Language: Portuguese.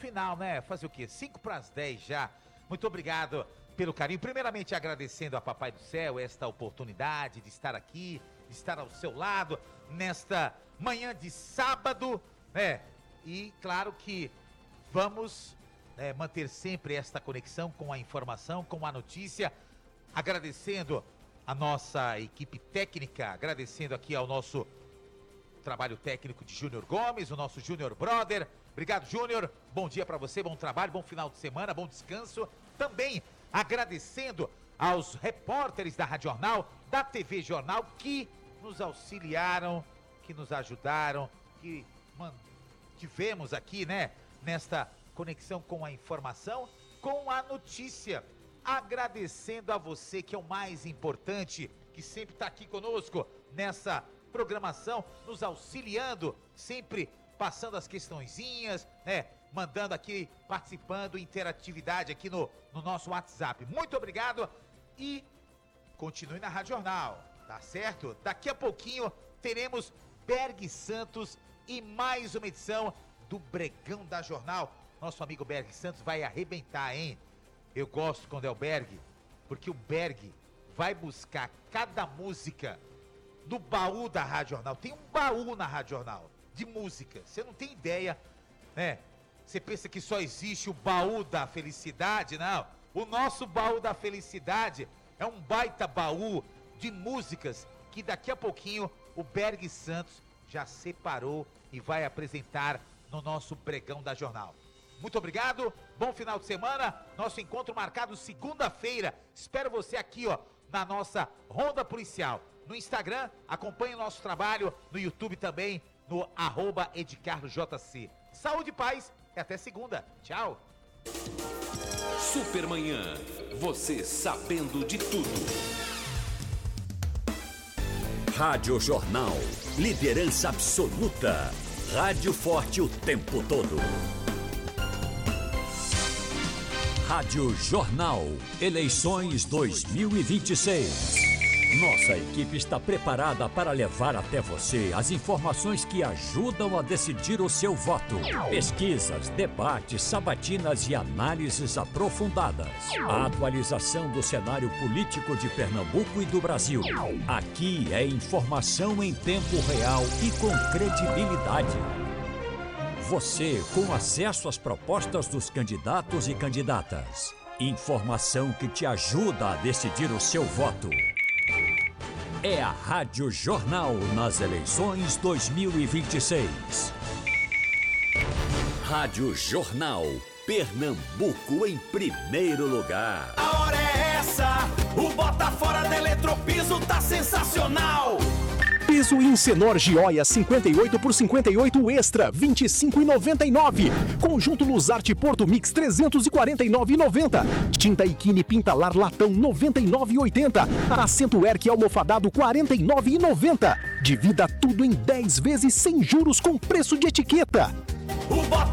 final, né? Fazer o quê? 5:10 já. Muito obrigado pelo carinho. Primeiramente agradecendo a Papai do Céu esta oportunidade de estar aqui, de estar ao seu lado nesta manhã de sábado, né? E claro que vamos manter sempre esta conexão com a informação, com a notícia, agradecendo a nossa equipe técnica, agradecendo aqui ao nosso trabalho técnico de Júnior Gomes, o nosso Júnior Brother. Obrigado, Júnior. Bom dia para você, bom trabalho, bom final de semana, bom descanso. Também agradecendo aos repórteres da Rádio Jornal, da TV Jornal, que nos auxiliaram, que nos ajudaram, que tivemos aqui, né, nesta conexão com a informação, com a notícia. Agradecendo a você, que é o mais importante, que sempre está aqui conosco nessa programação, nos auxiliando, sempre passando as questõezinhas, né? Mandando aqui, participando, interatividade aqui no nosso WhatsApp. Muito obrigado e continue na Rádio Jornal, tá certo? Daqui a pouquinho teremos Berg Santos e mais uma edição do Bregão da Jornal. Nosso amigo Berg Santos vai arrebentar, hein? Eu gosto quando é o Berg, porque o Berg vai buscar cada música do baú da Rádio Jornal. Tem um baú na Rádio Jornal de música, você não tem ideia, né? Você pensa que só existe o baú da felicidade? Não, o nosso baú da felicidade é um baita baú de músicas que daqui a pouquinho o Berg Santos já separou e vai apresentar no nosso Pregão da Jornal. Muito obrigado, bom final de semana, nosso encontro marcado segunda-feira. Espero você aqui, ó, na nossa Ronda Policial. No Instagram, acompanhe o nosso trabalho, no YouTube também, no @edcarlosjc. Saúde e paz e até segunda. Tchau. Supermanhã, você sabendo de tudo. Rádio Jornal, liderança absoluta. Rádio forte o tempo todo. Rádio Jornal, eleições 2026. Nossa equipe está preparada para levar até você as informações que ajudam a decidir o seu voto. Pesquisas, debates, sabatinas e análises aprofundadas. A atualização do cenário político de Pernambuco e do Brasil. Aqui é informação em tempo real e com credibilidade. Você com acesso às propostas dos candidatos e candidatas. Informação que te ajuda a decidir o seu voto. É a Rádio Jornal nas eleições 2026. Rádio Jornal, Pernambuco em primeiro lugar. A hora é essa, o bota fora da Eletropiso tá sensacional. Piso Incenor Gioia 58 por 58 Extra, 25,99. Conjunto Luzarte Porto Mix 349,90. Tinta Ikine Pintalar Latão 99,80. Assento Erque almofadado 49,90. Divida tudo em 10 vezes sem juros com preço de etiqueta. O bota